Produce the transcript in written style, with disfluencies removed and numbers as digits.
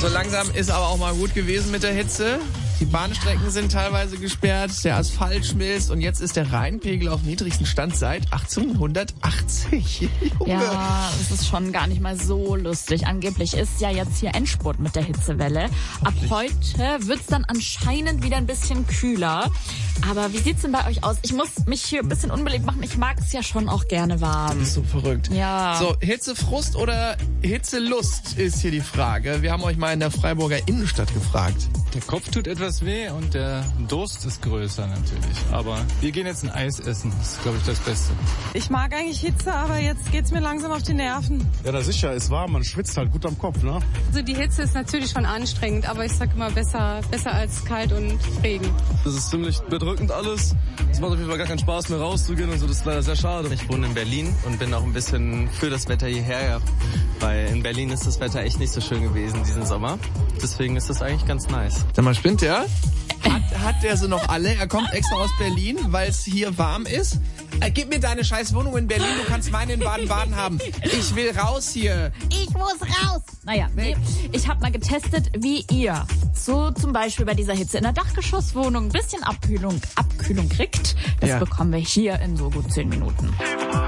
So langsam ist aber auch mal gut gewesen mit der Hitze. Die Bahnstrecken sind teilweise gesperrt, der Asphalt schmilzt und jetzt ist der Rheinpegel auf niedrigsten Stand seit 1880. Junge. Ja, es ist schon gar nicht mal so lustig. Angeblich ist ja jetzt hier Endspurt mit der Hitzewelle. Ab heute wird's dann anscheinend wieder ein bisschen kühler. Aber wie sieht's denn bei euch aus? Ich muss mich hier ein bisschen unbeliebt machen. Ich mag es ja schon auch gerne warm. Das ist so verrückt. Ja. So, Hitzefrust oder Hitzelust ist hier die Frage. Wir haben euch mal in der Freiburger Innenstadt gefragt. Der Kopf tut etwas weh und der Durst ist größer natürlich. Aber wir gehen jetzt ein Eis essen. Das ist, glaube ich, das Beste. Ich mag eigentlich Hitze, aber jetzt geht's mir langsam auf die Nerven. Ja, das ist ja, ist warm, man schwitzt halt gut am Kopf, ne? Also die Hitze ist natürlich schon anstrengend, aber ich sag immer besser als kalt und Regen. Das ist ziemlich bedrückend alles. Es macht auf jeden Fall gar keinen Spaß mehr rauszugehen und so, das ist leider sehr schade. Ich wohne in Berlin und bin auch ein bisschen für das Wetter hierher, weil in Berlin ist das Wetter echt nicht so schön gewesen diesen Sommer. Deswegen ist das eigentlich ganz nice. Sag mal, spinnt der? Hat der so noch alle? Er kommt extra aus Berlin, weil es hier warm ist. Gib mir deine scheiß Wohnung in Berlin, du kannst meine in Baden-Baden haben. Ich will raus hier. Ich muss raus. Naja, nee, ich habe mal getestet, wie ihr so zum Beispiel bei dieser Hitze in der Dachgeschosswohnung ein bisschen Abkühlung kriegt. Das bekommen wir hier in so gut 10 Minuten.